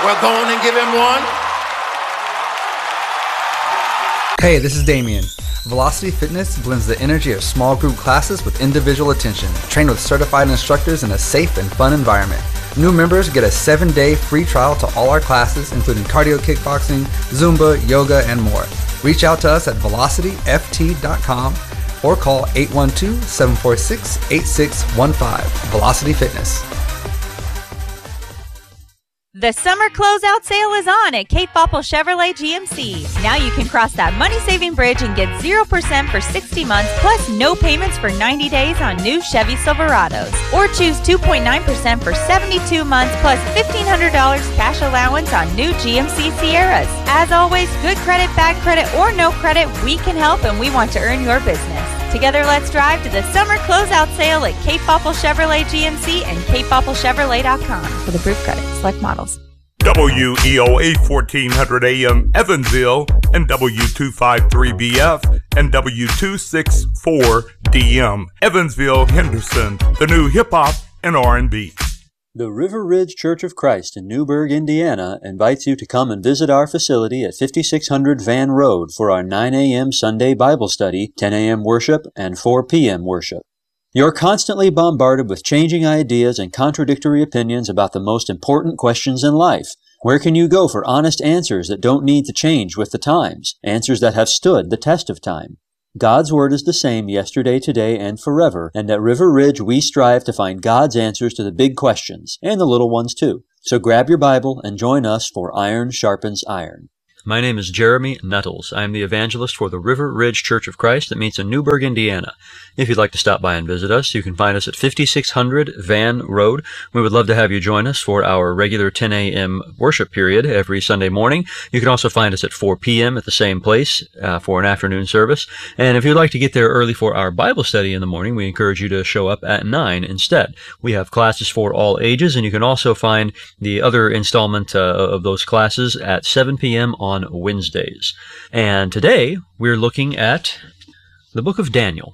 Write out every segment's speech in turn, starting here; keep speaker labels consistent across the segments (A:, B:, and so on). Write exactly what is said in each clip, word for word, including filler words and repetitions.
A: Well, go on and give him one.
B: Hey, this is Damien. Velocity Fitness blends the energy of small group classes with individual attention, trained with certified instructors in a safe and fun environment. New members get a seven-day free trial to all our classes, including cardio kickboxing, Zumba, yoga, and more. Reach out to us at velocity f t dot com or call eight one two, seven four six, eight six one five. Velocity Fitness.
C: The summer closeout sale is on at Cape Popple Chevrolet G M C. Now you can cross that money-saving bridge and get zero percent for sixty months, plus no payments for ninety days on new Chevy Silverados. Or choose two point nine percent for seventy-two months, plus fifteen hundred dollars cash allowance on new G M C Sierras. As always, good credit, bad credit, or no credit, we can help and we want to earn your business. Together, let's drive to the summer closeout sale at Cape Popple Chevrolet G M C and cape popple chevrolet dot com for the approved credit. Select models.
D: W E O A fourteen hundred A M Evansville and W two fifty-three B F and W two sixty-four D M Evansville, Henderson, the new hip-hop and R and B.
E: The River Ridge Church of Christ in Newburgh, Indiana invites you to come and visit our facility at fifty-six hundred Van Road for our nine a m Sunday Bible study, ten a m worship, and four p m worship. You're constantly bombarded with changing ideas and contradictory opinions about the most important questions in life. Where can you go for honest answers that don't need to change with the times, answers that have stood the test of time? God's Word is the same yesterday, today, and forever, and at River Ridge we strive to find God's answers to the big questions, and the little ones too. So grab your Bible and join us for Iron Sharpens Iron.
F: My name is Jeremy Nettles. I am the evangelist for the River Ridge Church of Christ that meets in Newburgh, Indiana. If you'd like to stop by and visit us, you can find us at fifty-six hundred Van Road. We would love to have you join us for our regular ten a m worship period every Sunday morning. You can also find us at four p m at the same place uh, for an afternoon service. And if you'd like to get there early for our Bible study in the morning, we encourage you to show up at nine instead. We have classes for all ages, and you can also find the other installment uh, of those classes at seven p m on Wednesdays. And today we're looking at the book of Daniel.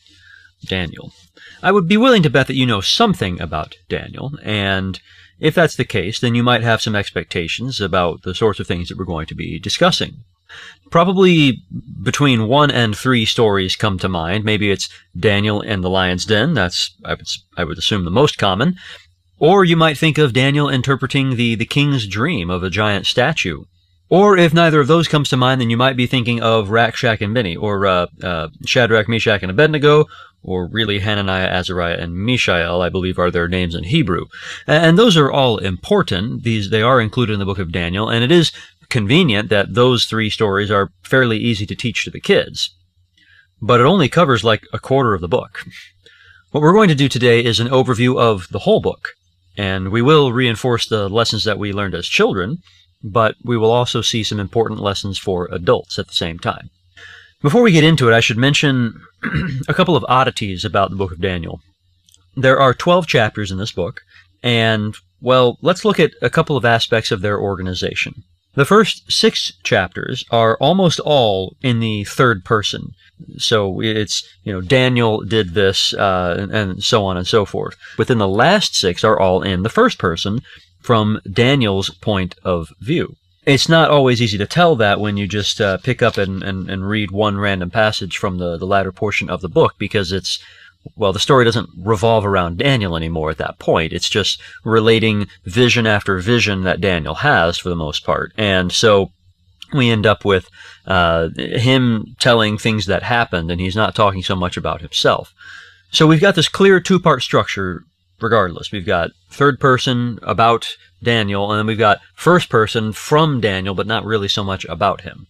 F: Daniel. I would be willing to bet that you know something about Daniel, and if that's the case, then you might have some expectations about the sorts of things that we're going to be discussing. Probably between one and three stories come to mind. Maybe it's Daniel and the Lion's Den. That's, I would, I would assume, the most common. Or you might think of Daniel interpreting the, the king's dream of a giant statue. Or if neither of those comes to mind, then you might be thinking of Rakshak and Benny, or uh, uh, Shadrach, Meshach, and Abednego, or really Hananiah, Azariah, and Mishael, I believe are their names in Hebrew. And those are all important. These They are included in the book of Daniel, and it is convenient that those three stories are fairly easy to teach to the kids. But it only covers like a quarter of the book. What we're going to do today is an overview of the whole book, and we will reinforce the lessons that we learned as children, but we will also see some important lessons for adults at the same time. Before we get into it, I should mention a couple of oddities about the book of Daniel. There are twelve chapters in this book, and, well, let's look at a couple of aspects of their organization. The first six chapters are almost all in the third person. So it's, you know, Daniel did this, uh, and, and so on and so forth. Within the last six are all in the first person, from Daniel's point of view. It's not always easy to tell that when you just uh, pick up and, and, and read one random passage from the, the latter portion of the book, because it's, well, the story doesn't revolve around Daniel anymore at that point. It's just relating vision after vision that Daniel has for the most part. And so we end up with uh, him telling things that happened, and he's not talking so much about himself. So we've got this clear two-part structure regardless. We've got third person about Daniel, and then we've got first person from Daniel, but not really so much about him.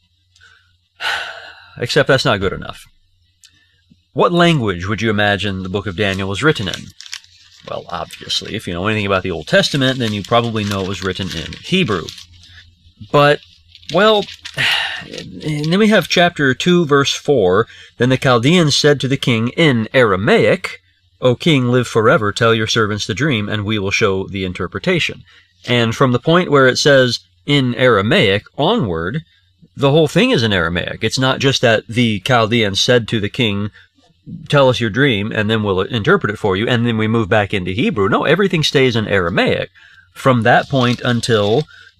F: Except that's not good enough. What language would you imagine the book of Daniel was written in? Well, obviously, if you know anything about the Old Testament, then you probably know it was written in Hebrew. But, well, and then we have chapter two, verse four. Then the Chaldeans said to the king in Aramaic, "O king, live forever, tell your servants the dream, and we will show the interpretation." And from the point where it says in Aramaic onward, the whole thing is in Aramaic. It's not just that the Chaldeans said to the king, "Tell us your dream, and then we'll interpret it for you," and then we move back into Hebrew. No, everything stays in Aramaic from that point until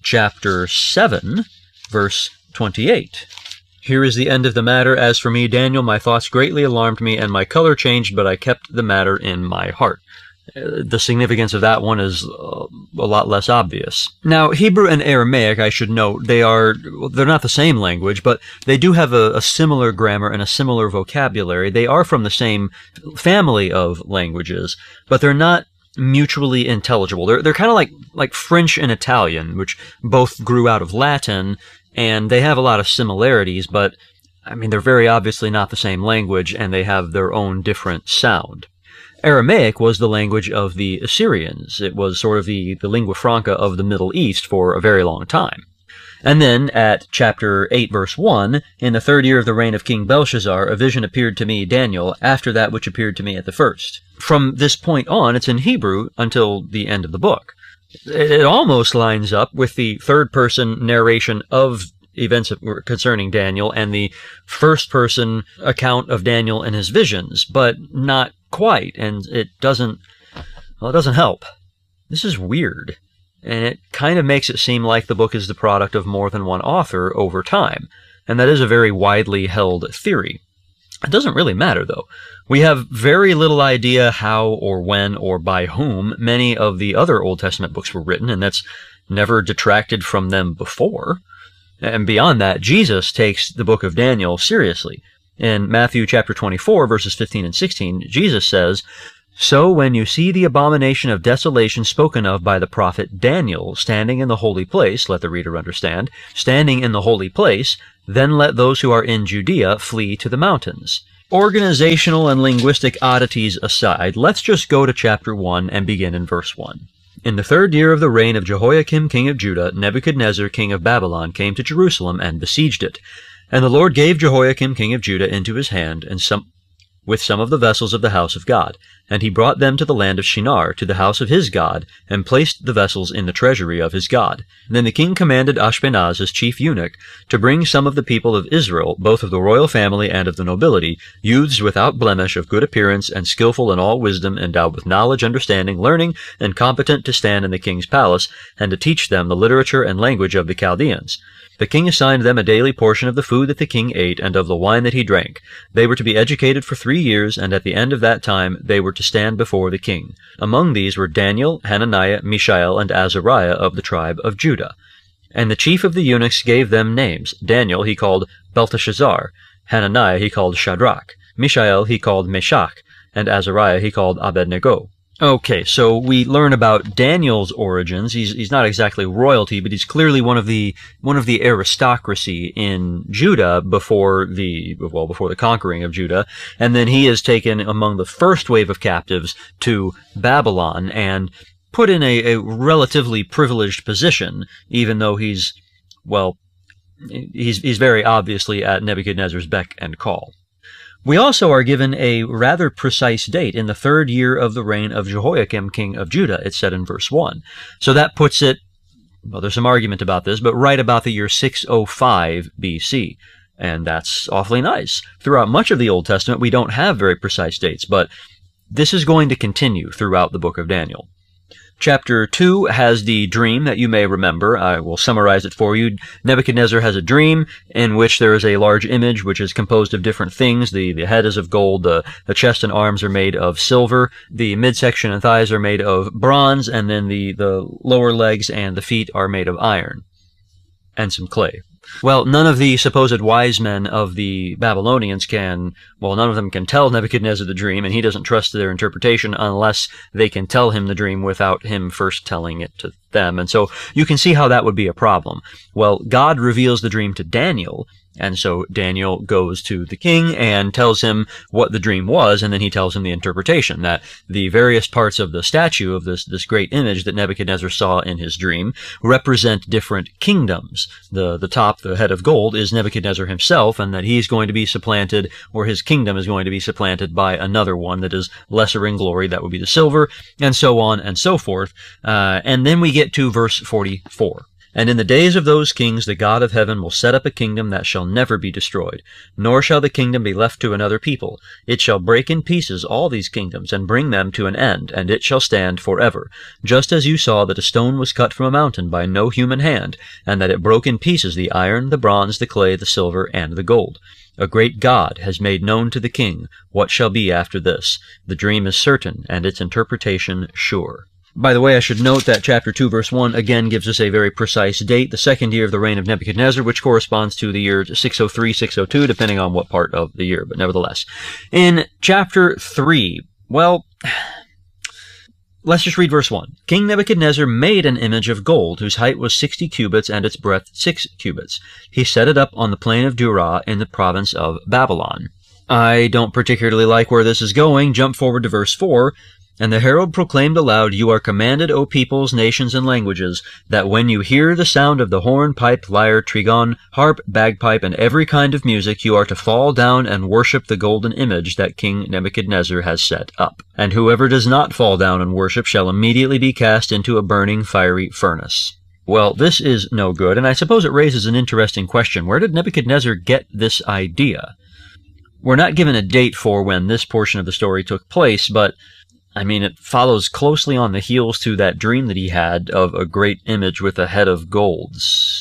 F: chapter seven, verse twenty-eight. Here is the end of the matter. As for me, Daniel, my thoughts greatly alarmed me, and my color changed, but I kept the matter in my heart. Uh, the significance of that one is uh, a lot less obvious. Now, Hebrew and Aramaic, I should note, they are, they're not the same language, but they do have a, a similar grammar and a similar vocabulary. They are from the same family of languages, but they're not mutually intelligible. They're, they're kind of like, like French and Italian, which both grew out of Latin, and they have a lot of similarities, but, I mean, they're very obviously not the same language, and they have their own different sound. Aramaic was the language of the Assyrians. It was sort of the, the lingua franca of the Middle East for a very long time. And then, at chapter eight, verse one, in the third year of the reign of King Belshazzar, a vision appeared to me, Daniel, after that which appeared to me at the first. From this point on, it's in Hebrew until the end of the book. It almost lines up with the third-person narration of events concerning Daniel and the first-person account of Daniel and his visions, but not quite, and it doesn't, well, it doesn't help. This is weird, and it kind of makes it seem like the book is the product of more than one author over time, and that is a very widely held theory. It doesn't really matter, though. We have very little idea how or when or by whom many of the other Old Testament books were written, and that's never detracted from them before. And beyond that, Jesus takes the book of Daniel seriously. In Matthew chapter twenty-four, verses fifteen and sixteen, Jesus says, "So when you see the abomination of desolation spoken of by the prophet Daniel standing in the holy place," let the reader understand, standing in the holy place, "then let those who are in Judea flee to the mountains." Organizational and linguistic oddities aside, let's just go to chapter one and begin in verse one. In the third year of the reign of Jehoiakim king of Judah, Nebuchadnezzar king of Babylon came to Jerusalem and besieged it. And the Lord gave Jehoiakim king of Judah into his hand, and some with some of the vessels of the house of God. And he brought them to the land of Shinar, to the house of his God, and placed the vessels in the treasury of his God. And then the king commanded Ashpenaz, his chief eunuch, to bring some of the people of Israel, both of the royal family and of the nobility, youths without blemish, of good appearance, and skillful in all wisdom, endowed with knowledge, understanding, learning, and competent to stand in the king's palace, and to teach them the literature and language of the Chaldeans. The king assigned them a daily portion of the food that the king ate and of the wine that he drank. They were to be educated for three years, and at the end of that time they were to stand before the king. Among these were Daniel, Hananiah, Mishael, and Azariah of the tribe of Judah. And the chief of the eunuchs gave them names. Daniel he called Belteshazzar, Hananiah he called Shadrach, Mishael he called Meshach, and Azariah he called Abednego. Okay, so we learn about Daniel's origins. He's he's not exactly royalty, but he's clearly one of the one of the aristocracy in Judah before the well before the conquering of Judah, and then he is taken among the first wave of captives to Babylon and put in a, a relatively privileged position, even though he's well he's he's very obviously at Nebuchadnezzar's beck and call. We also are given a rather precise date in the third year of the reign of Jehoiakim, king of Judah, it's said in verse one. So that puts it, well, there's some argument about this, but right about the year six oh five B C. And that's awfully nice. Throughout much of the Old Testament, we don't have very precise dates, but this is going to continue throughout the book of Daniel. Chapter two has the dream that you may remember. I will summarize it for you. Nebuchadnezzar has a dream in which there is a large image which is composed of different things. The, the head is of gold, the, the chest and arms are made of silver, the midsection and thighs are made of bronze, and then the, the lower legs and the feet are made of iron and some clay. Well, none of the supposed wise men of the Babylonians can, well, none of them can tell Nebuchadnezzar the dream, and he doesn't trust their interpretation unless they can tell him the dream without him first telling it to them. And so you can see how that would be a problem. Well, God reveals the dream to Daniel, and so Daniel goes to the king and tells him what the dream was, and then he tells him the interpretation, that the various parts of the statue of this, this great image that Nebuchadnezzar saw in his dream represent different kingdoms. The, the top, the head of gold, is Nebuchadnezzar himself, and that he's going to be supplanted, or his kingdom is going to be supplanted by another one that is lesser in glory, that would be the silver, and so on and so forth. Uh, and then we get to verse forty-four. And in the days of those kings the God of heaven will set up a kingdom that shall never be destroyed, nor shall the kingdom be left to another people. It shall break in pieces all these kingdoms, and bring them to an end, and it shall stand forever. Just as you saw that a stone was cut from a mountain by no human hand, and that it broke in pieces the iron, the bronze, the clay, the silver, and the gold. A great God has made known to the king what shall be after this. The dream is certain, and its interpretation sure. By the way, I should note that chapter two, verse one, again gives us a very precise date, the second year of the reign of Nebuchadnezzar, which corresponds to the year six oh three, six oh two, depending on what part of the year, but nevertheless. In chapter three, well, let's just read verse one. King Nebuchadnezzar made an image of gold, whose height was sixty cubits, and its breadth six cubits. He set it up on the plain of Dura in the province of Babylon. I don't particularly like where this is going. Jump forward to verse four. And the herald proclaimed aloud, You are commanded, O peoples, nations, and languages, that when you hear the sound of the horn, pipe, lyre, trigon, harp, bagpipe, and every kind of music, you are to fall down and worship the golden image that King Nebuchadnezzar has set up. And whoever does not fall down and worship shall immediately be cast into a burning fiery furnace. Well, this is no good, and I suppose it raises an interesting question. Where did Nebuchadnezzar get this idea? We're not given a date for when this portion of the story took place, but I mean, it follows closely on the heels to that dream that he had of a great image with a head of gold.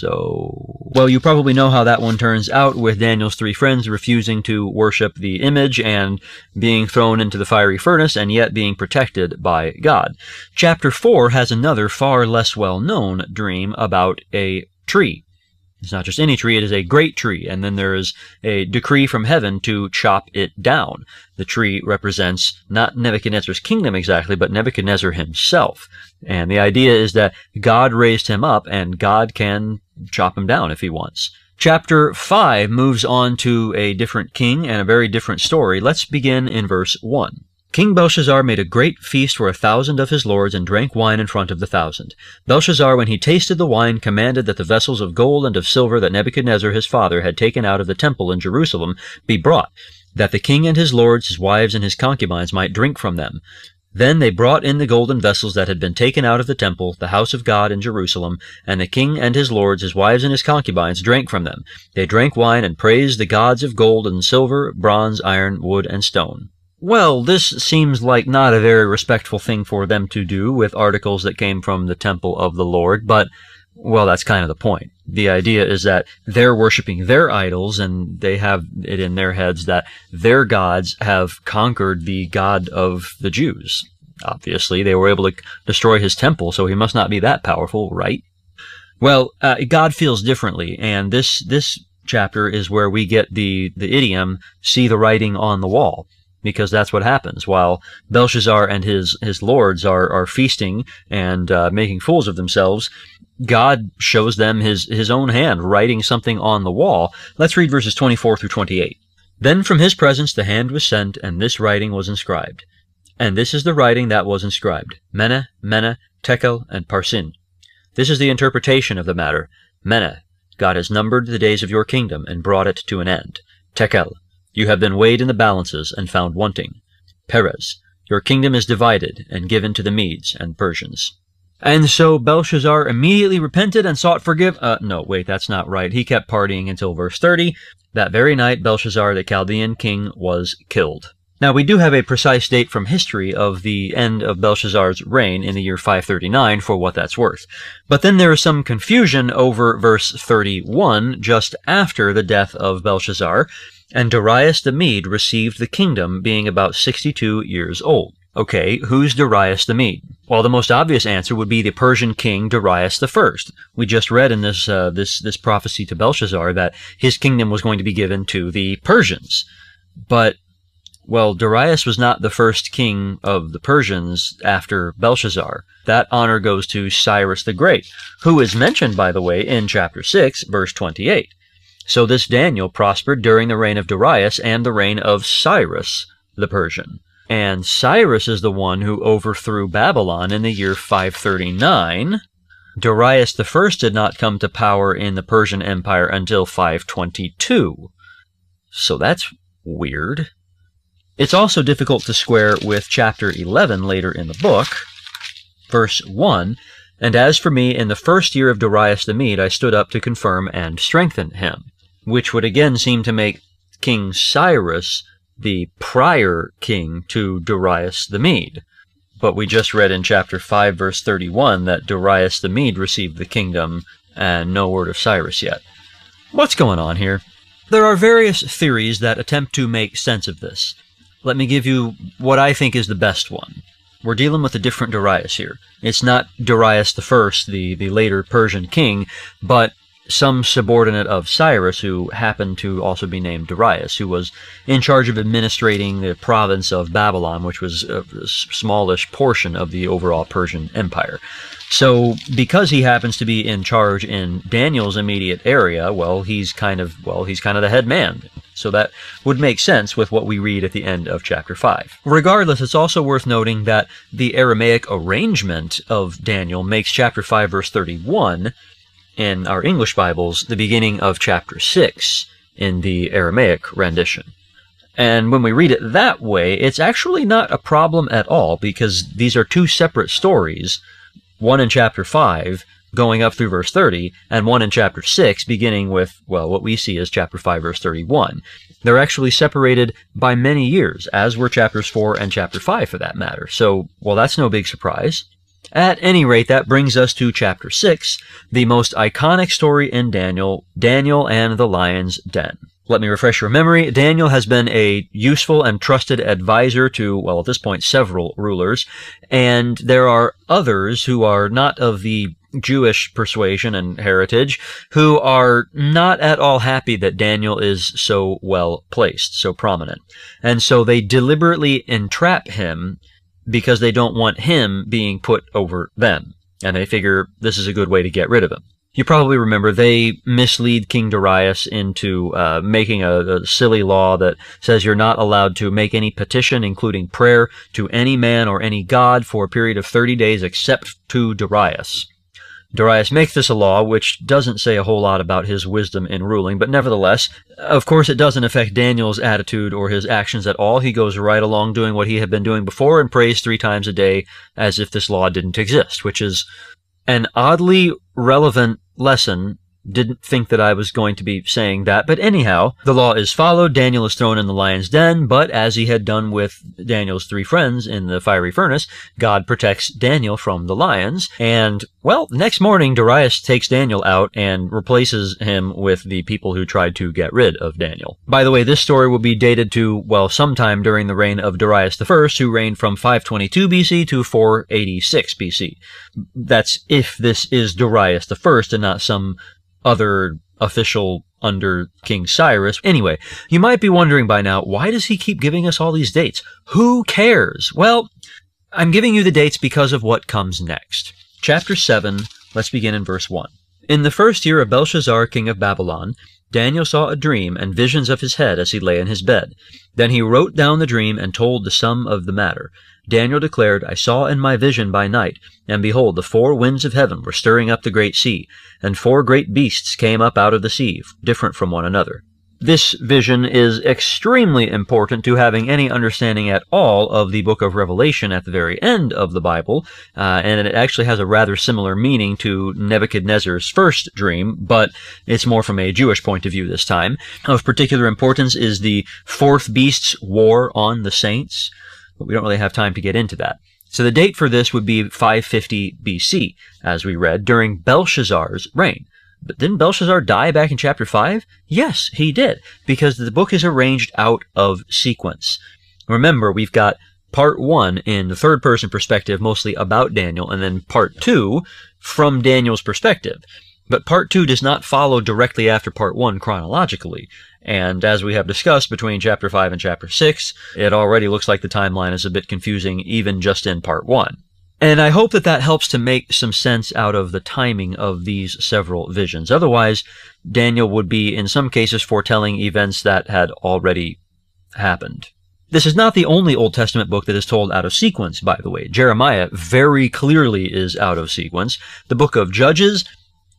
F: So, well, you probably know how that one turns out, with Daniel's three friends refusing to worship the image and being thrown into the fiery furnace, and yet being protected by God. Chapter four has another far less well-known dream about a tree. It's not just any tree, it is a great tree, and then there is a decree from heaven to chop it down. The tree represents not Nebuchadnezzar's kingdom exactly, but Nebuchadnezzar himself. And the idea is that God raised him up, and God can chop him down if he wants. Chapter five moves on to a different king and a very different story. Let's begin in verse one. King Belshazzar made a great feast for a thousand of his lords, and drank wine in front of the thousand. Belshazzar, when he tasted the wine, commanded that the vessels of gold and of silver that Nebuchadnezzar his father had taken out of the temple in Jerusalem be brought, that the king and his lords, his wives, and his concubines might drink from them. Then they brought in the golden vessels that had been taken out of the temple, the house of God in Jerusalem, and the king and his lords, his wives, and his concubines drank from them. They drank wine and praised the gods of gold and silver, bronze, iron, wood, and stone. Well, this seems like not a very respectful thing for them to do with articles that came from the temple of the Lord, but, well, that's kind of the point. The idea is that they're worshiping their idols, and they have it in their heads that their gods have conquered the God of the Jews. Obviously, they were able to destroy his temple, so he must not be that powerful, right? Well, uh, God feels differently, and this this chapter is where we get the, the idiom, see the writing on the wall. Because that's what happens. While Belshazzar and his, his lords are, are feasting and uh, making fools of themselves, God shows them his, his own hand, writing something on the wall. Let's read verses twenty-four through twenty-eight. Then from his presence the hand was sent, and this writing was inscribed. And this is the writing that was inscribed, Mene, Mene, Tekel, and Parsin. This is the interpretation of the matter. Mene, God has numbered the days of your kingdom and brought it to an end. Tekel, you have been weighed in the balances and found wanting. Perez, your kingdom is divided and given to the Medes and Persians. And so Belshazzar immediately repented and sought forgive. Uh, no, wait, that's not right. He kept partying until verse thirty. That very night, Belshazzar, the Chaldean king, was killed. Now, we do have a precise date from history of the end of Belshazzar's reign in the year five thirty-nine, for what that's worth. But then there is some confusion over verse thirty-one, just after the death of Belshazzar, and Darius the Mede received the kingdom, being about sixty-two years old. Okay, who's Darius the Mede? Well, the most obvious answer would be the Persian king Darius the First. We just read in this uh, this this prophecy to Belshazzar that his kingdom was going to be given to the Persians. But, well, Darius was not the first king of the Persians after Belshazzar. That honor goes to Cyrus the Great, who is mentioned, by the way, in chapter six, verse twenty-eight. So this Daniel prospered during the reign of Darius and the reign of Cyrus the Persian. And Cyrus is the one who overthrew Babylon in the year five thirty-nine. Darius the First did not come to power in the Persian Empire until five twenty-two. So that's weird. It's also difficult to square with chapter eleven later in the book, verse one. And as for me, in the first year of Darius the Mede, I stood up to confirm and strengthen him, which would again seem to make King Cyrus the prior king to Darius the Mede. But we just read in chapter five, verse thirty-one, that Darius the Mede received the kingdom, and no word of Cyrus yet. What's going on here? There are various theories that attempt to make sense of this. Let me give you what I think is the best one. We're dealing with a different Darius here. It's not Darius the First, the, the later Persian king, but some subordinate of Cyrus who happened to also be named Darius, who was in charge of administrating the province of Babylon, which was a smallish portion of the overall Persian Empire. So, because he happens to be in charge in Daniel's immediate area, well, he's kind of, well, he's kind of the head man. So that would make sense with what we read at the end of chapter five. Regardless, it's also worth noting that the Aramaic arrangement of Daniel makes chapter five, verse thirty-one, in our English Bibles, the beginning of chapter six in the Aramaic rendition. And when we read it that way, it's actually not a problem at all, because these are two separate stories, one in chapter five, going up through verse thirty, and one in chapter six, beginning with, well, what we see as chapter five, verse thirty-one. They're actually separated by many years, as were chapters four and chapter five for that matter. So, well, that's no big surprise. At any rate, that brings us to chapter six, the most iconic story in Daniel, Daniel and the Lion's Den. Let me refresh your memory. Daniel has been a useful and trusted advisor to, well, at this point, several rulers, and there are others who are not of the Jewish persuasion and heritage who are not at all happy that Daniel is so well placed, so prominent. And so they deliberately entrap him because they don't want him being put over them. And they figure this is a good way to get rid of him. You probably remember they mislead King Darius into uh, making a, a silly law that says you're not allowed to make any petition, including prayer, to any man or any god for a period of thirty days except to Darius. Darius makes this a law, which doesn't say a whole lot about his wisdom in ruling, but nevertheless, of course it doesn't affect Daniel's attitude or his actions at all. He goes right along doing what he had been doing before and prays three times a day as if this law didn't exist, which is an oddly relevant lesson. Didn't think that I was going to be saying that, but anyhow, the law is followed. Daniel is thrown in the lion's den, but as he had done with Daniel's three friends in the fiery furnace, God protects Daniel from the lions, and, well, next morning, Darius takes Daniel out and replaces him with the people who tried to get rid of Daniel. By the way, this story will be dated to, well, sometime during the reign of Darius the First, who reigned from five twenty-two B C to four eighty-six B C. That's if this is Darius the First and not some other official under King Cyrus. Anyway, you might be wondering by now, why does he keep giving us all these dates? Who cares? Well, I'm giving you the dates because of what comes next. Chapter seven, let's begin in verse one. In the first year of Belshazzar, king of Babylon, Daniel saw a dream and visions of his head as he lay in his bed. Then he wrote down the dream and told the sum of the matter. Daniel declared, I saw in my vision by night, and behold, the four winds of heaven were stirring up the great sea, and four great beasts came up out of the sea, different from one another. This vision is extremely important to having any understanding at all of the book of Revelation at the very end of the Bible, uh, and it actually has a rather similar meaning to Nebuchadnezzar's first dream, but it's more from a Jewish point of view this time. Of particular importance is the fourth beast's war on the saints, but we don't really have time to get into that. So the date for this would be five fifty B C, as we read, during Belshazzar's reign. But didn't Belshazzar die back in chapter five? Yes, he did, because the book is arranged out of sequence. Remember, we've got part one in the third-person perspective, mostly about Daniel, and then part two from Daniel's perspective. But part two does not follow directly after part one chronologically. And as we have discussed between chapter five and chapter six, it already looks like the timeline is a bit confusing even just in part one. And I hope that that helps to make some sense out of the timing of these several visions. Otherwise, Daniel would be in some cases foretelling events that had already happened. This is not the only Old Testament book that is told out of sequence, by the way. Jeremiah very clearly is out of sequence. The book of Judges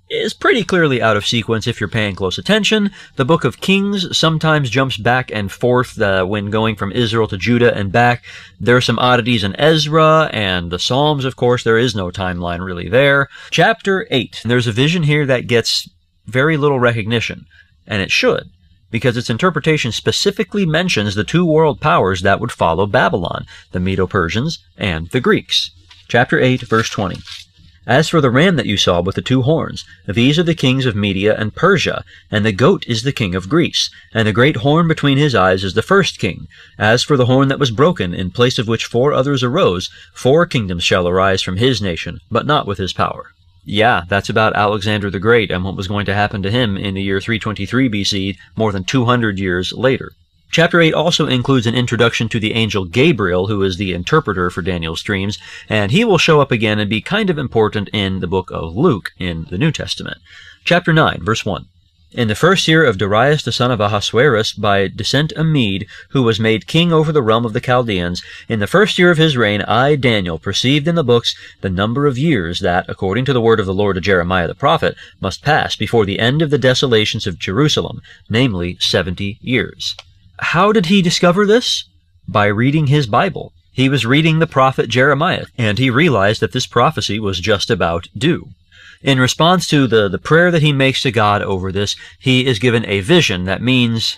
F: is pretty clearly out of sequence if you're paying close attention. The Book of Kings sometimes jumps back and forth uh, when going from Israel to Judah and back. There are some oddities in Ezra and the Psalms, of course. There is no timeline really there. Chapter eight. There's a vision here that gets very little recognition, and it should, because its interpretation specifically mentions the two world powers that would follow Babylon, the Medo-Persians and the Greeks. Chapter eight, verse twenty. As for the ram that you saw with the two horns, these are the kings of Media and Persia, and the goat is the king of Greece, and the great horn between his eyes is the first king. As for the horn that was broken, in place of which four others arose, four kingdoms shall arise from his nation, but not with his power. Yeah, that's about Alexander the Great and what was going to happen to him in the year three twenty-three B C, more than two hundred years later. Chapter eight also includes an introduction to the angel Gabriel, who is the interpreter for Daniel's dreams, and he will show up again and be kind of important in the book of Luke in the New Testament. Chapter nine, verse one. In the first year of Darius the son of Ahasuerus, by descent a Mede, who was made king over the realm of the Chaldeans, in the first year of his reign, I, Daniel, perceived in the books the number of years that, according to the word of the Lord to Jeremiah the prophet, must pass before the end of the desolations of Jerusalem, namely seventy years. How did he discover this? By reading his Bible. He was reading the prophet Jeremiah, and he realized that this prophecy was just about due. In response to the, the prayer that he makes to God over this, he is given a vision that means,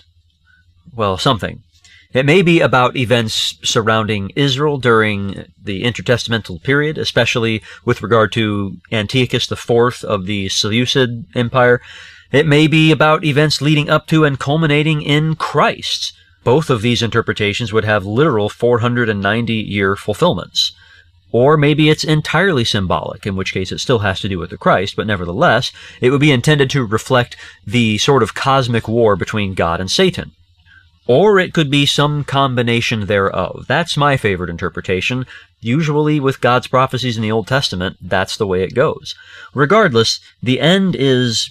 F: well, something. It may be about events surrounding Israel during the intertestamental period, especially with regard to Antiochus the Fourth of the Seleucid Empire. It may be about events leading up to and culminating in Christ. Both of these interpretations would have literal four hundred ninety year fulfillments. Or maybe it's entirely symbolic, in which case it still has to do with the Christ, but nevertheless, it would be intended to reflect the sort of cosmic war between God and Satan. Or it could be some combination thereof. That's my favorite interpretation. Usually with God's prophecies in the Old Testament, that's the way it goes. Regardless, the end is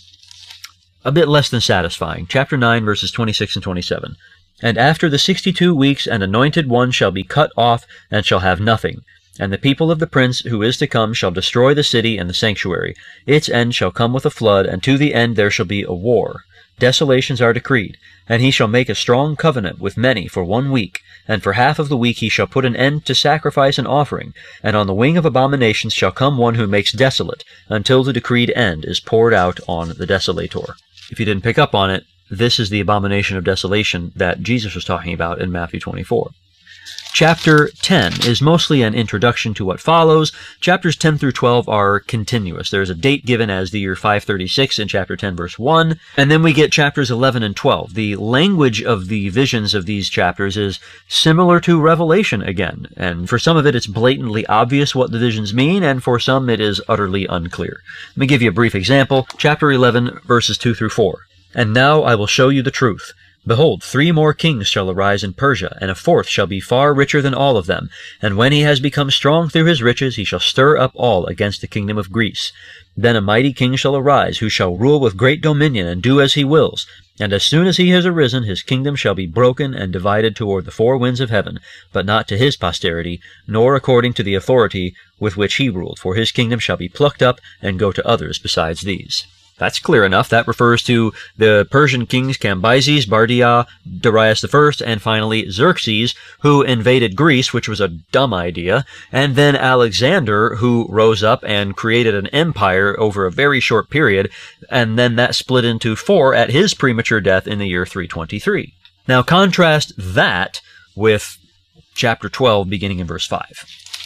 F: a bit less than satisfying. Chapter nine, verses twenty-six and twenty-seven. And after the sixty-two weeks an anointed one shall be cut off, and shall have nothing. And the people of the prince who is to come shall destroy the city and the sanctuary. Its end shall come with a flood, and to the end there shall be a war. Desolations are decreed. And he shall make a strong covenant with many for one week, and for half of the week he shall put an end to sacrifice and offering. And on the wing of abominations shall come one who makes desolate, until the decreed end is poured out on the desolator. If you didn't pick up on it, this is the abomination of desolation that Jesus was talking about in Matthew twenty-four. Chapter ten is mostly an introduction to what follows. Chapters ten through twelve are continuous. There's a date given as the year five thirty-six in chapter ten, verse one, and then we get chapters eleven and twelve. The language of the visions of these chapters is similar to Revelation again, and for some of it it's blatantly obvious what the visions mean, and for some it is utterly unclear. Let me give you a brief example. Chapter eleven, verses two through four. And now I will show you the truth. Behold, three more kings shall arise in Persia, and a fourth shall be far richer than all of them. And when he has become strong through his riches, he shall stir up all against the kingdom of Greece. Then a mighty king shall arise, who shall rule with great dominion, and do as he wills. And as soon as he has arisen, his kingdom shall be broken and divided toward the four winds of heaven, but not to his posterity, nor according to the authority with which he ruled, for his kingdom shall be plucked up and go to others besides these. That's clear enough. That refers to the Persian kings Cambyses, Bardia, Darius the First, and finally Xerxes, who invaded Greece, which was a dumb idea, and then Alexander, who rose up and created an empire over a very short period, and then that split into four at his premature death in the year three twenty-three. Now contrast that with chapter twelve, beginning in verse five.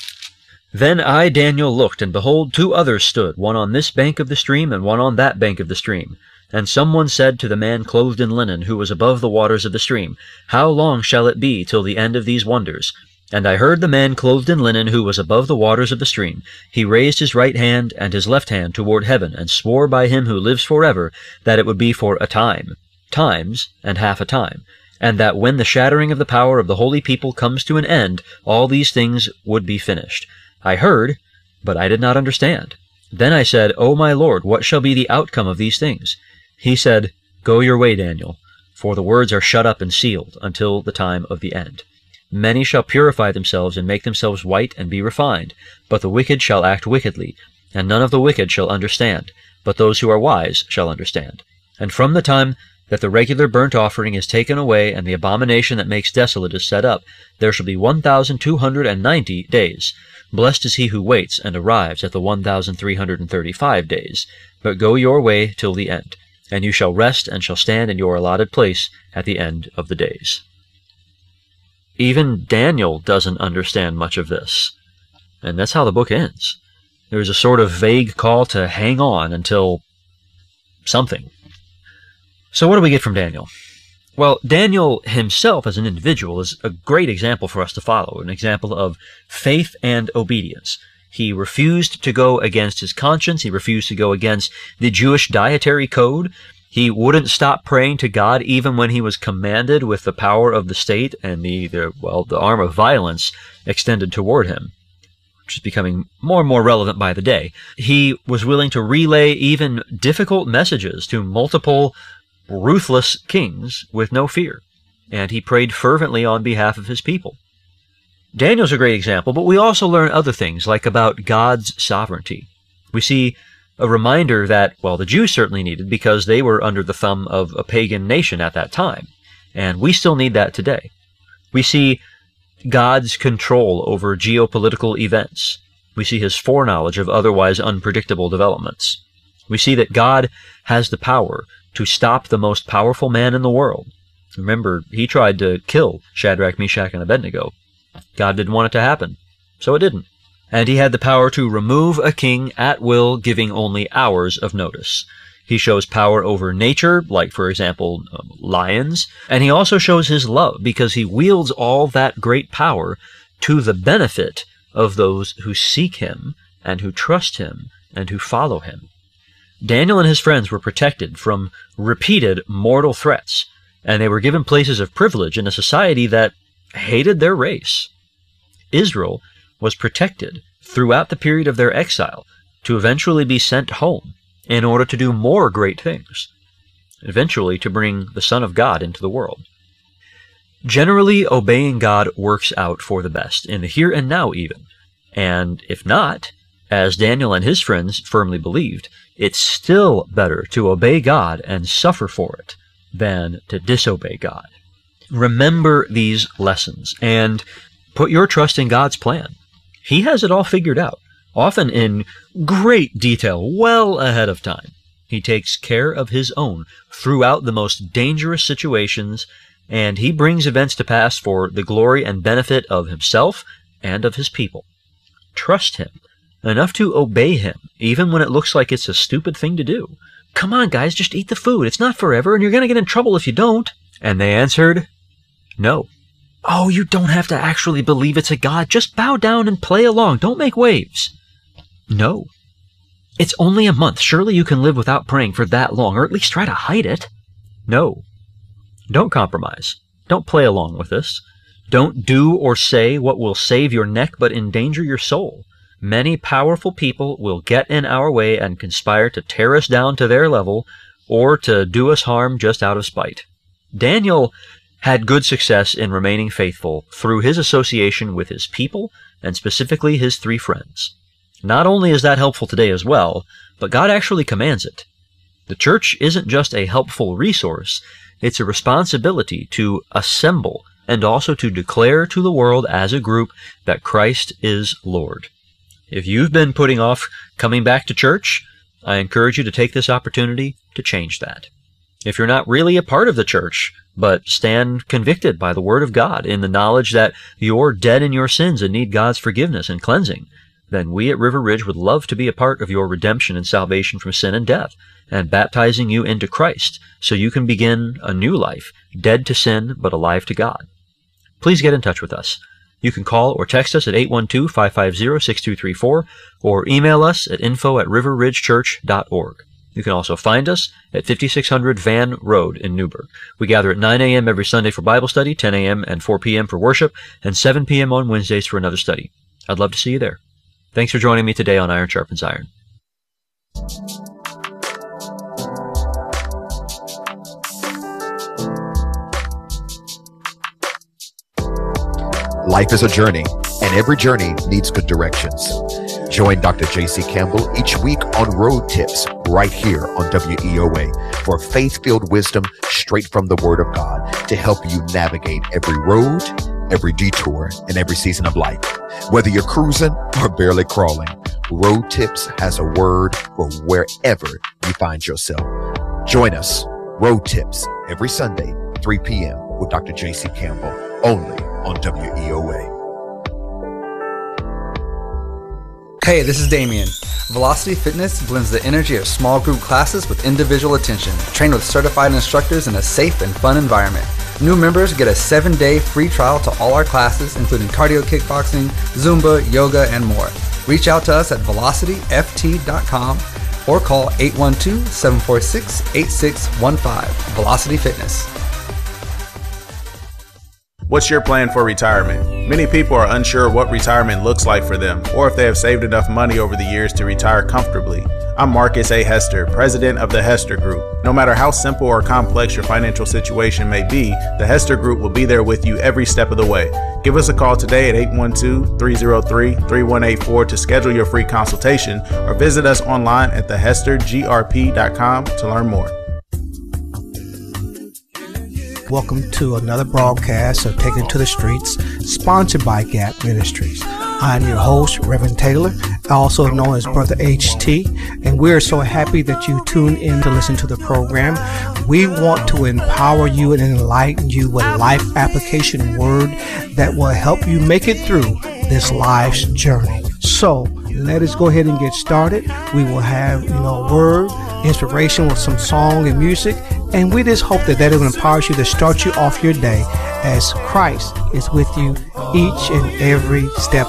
F: Then I, Daniel, looked, and behold, two others stood, one on this bank of the stream, and one on that bank of the stream. And someone said to the man clothed in linen, who was above the waters of the stream, How long shall it be till the end of these wonders? And I heard the man clothed in linen, who was above the waters of the stream. He raised his right hand and his left hand toward heaven, and swore by him who lives forever, that it would be for a time, times, and half a time, and that when the shattering of the power of the holy people comes to an end, all these things would be finished. I heard, but I did not understand. Then I said, O my Lord, what shall be the outcome of these things? He said, Go your way, Daniel, for the words are shut up and sealed until the time of the end. Many shall purify themselves and make themselves white and be refined, but the wicked shall act wickedly, and none of the wicked shall understand. but those who are wise shall understand. And from the time that the regular burnt offering is taken away, and the abomination that makes desolate is set up, there shall be one thousand two hundred and ninety days. Blessed is he who waits and arrives at the one thousand three hundred and thirty-five days. But go your way till the end, and you shall rest and shall stand in your allotted place at the end of the days. Even Daniel doesn't understand much of this, and that's how the book ends. There's a sort of vague call to hang on until something. So what do we get from Daniel? Well, Daniel himself as an individual is a great example for us to follow, an example of faith and obedience. He refused to go against his conscience. He refused to go against the Jewish dietary code. He wouldn't stop praying to God even when he was commanded with the power of the state and the, the well, the arm of violence extended toward him, which is becoming more and more relevant by the day. He was willing to relay even difficult messages to multiple ruthless kings with no fear, and he prayed fervently on behalf of his people. Daniel's a great example, but we also learn other things, like about God's sovereignty. We see a reminder that, well, the Jews certainly needed, because they were under the thumb of a pagan nation at that time, and we still need that today. We see God's control over geopolitical events. We see his foreknowledge of otherwise unpredictable developments. We see that God has the power to stop the most powerful man in the world. Remember, he tried to kill Shadrach, Meshach, and Abednego. God didn't want it to happen, so it didn't. And he had the power to remove a king at will, giving only hours of notice. He shows power over nature, like, for example, um, lions. And he also shows his love, because he wields all that great power to the benefit of those who seek him, and who trust him, and who follow him. Daniel and his friends were protected from repeated mortal threats, and they were given places of privilege in a society that hated their race. Israel was protected throughout the period of their exile to eventually be sent home in order to do more great things, eventually to bring the Son of God into the world. Generally, obeying God works out for the best, in the here and now even, and if not, as Daniel and his friends firmly believed, it's still better to obey God and suffer for it than to disobey God. Remember these lessons and put your trust in God's plan. He has it all figured out, often in great detail, well ahead of time. He takes care of his own throughout the most dangerous situations, and he brings events to pass for the glory and benefit of himself and of his people. Trust him enough to obey him, even when it looks like it's a stupid thing to do. Come on, guys, just eat the food. It's not forever, and you're going to get in trouble if you don't. And they answered, no. Oh, you don't have to actually believe it's a god. Just bow down and play along. Don't make waves. No. It's only a month. Surely you can live without praying for that long, or at least try to hide it. No. Don't compromise. Don't play along with this. Don't do or say what will save your neck but endanger your soul. Many powerful people will get in our way and conspire to tear us down to their level or to do us harm just out of spite. Daniel had good success in remaining faithful through his association with his people and specifically his three friends. Not only is that helpful today as well, but God actually commands it. The church isn't just a helpful resource, it's a responsibility to assemble and also to declare to the world as a group that Christ is Lord. If you've been putting off coming back to church, I encourage you to take this opportunity to change that. If you're not really a part of the church, but stand convicted by the Word of God in the knowledge that you're dead in your sins and need God's forgiveness and cleansing, then we at River Ridge would love to be a part of your redemption and salvation from sin and death, and baptizing you into Christ so you can begin a new life, dead to sin but alive to God. Please get in touch with us. You can call or text us at eight one two, five five zero, six two three four or email us at info at river ridge church dot org. You can also find us at fifty-six hundred Van Road in Newburgh. We gather at nine a.m. every Sunday for Bible study, ten a.m. and four p.m. for worship, and seven p.m. on Wednesdays for another study. I'd love to see you there. Thanks for joining me today on Iron Sharpens Iron.
A: Life is a journey, and every journey needs good directions. Join Doctor J C Campbell each week on Road Tips right here on W E O A for faith-filled wisdom straight from the Word of God to help you navigate every road, every detour, and every season of life. Whether you're cruising or barely crawling, Road Tips has a word for wherever you find yourself. Join us, Road Tips, every Sunday, three p.m. with Doctor J C Campbell, only on W E O A.
B: Hey, this is Damien. Velocity Fitness blends the energy of small group classes with individual attention, trained with certified instructors in a safe and fun environment. New members get a seven-day free trial to all our classes, including cardio kickboxing, Zumba, yoga, and more. Reach out to us at velocity f t dot com or call eight one two, seven four six, eight six one five. Velocity Fitness.
G: What's your plan for retirement? Many people are unsure what retirement looks like for them, or if they have saved enough money over the years to retire comfortably. I'm Marcus A. Hester, president of the Hester Group. No matter how simple or complex your financial situation may be, the Hester Group will be there with you every step of the way. Give us a call today at eight one two, three oh three, three one eight four to schedule your free consultation, or visit us online at the hester g r p dot com to learn more.
H: Welcome to another broadcast of Taken to the Streets, sponsored by Gap Ministries. I'm your host, Reverend Taylor, also known as Brother H T, and we're so happy that you tune in to listen to the program. We want to empower you and enlighten you with life application word that will help you make it through this life's journey. So let us go ahead and get started. We will have, you know, word, inspiration with some song and music, and we just hope that that will empower you to start you off your day as Christ is with you each and every step